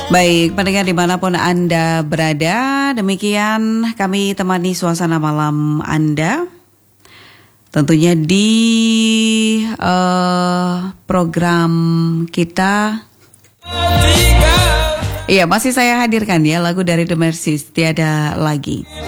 Baik, pendengar dimanapun Anda berada, demikian kami temani suasana malam Anda. Tentunya di program kita. Iya, masih saya hadirkan ya lagu dari The Mercies, Tiada Lagi.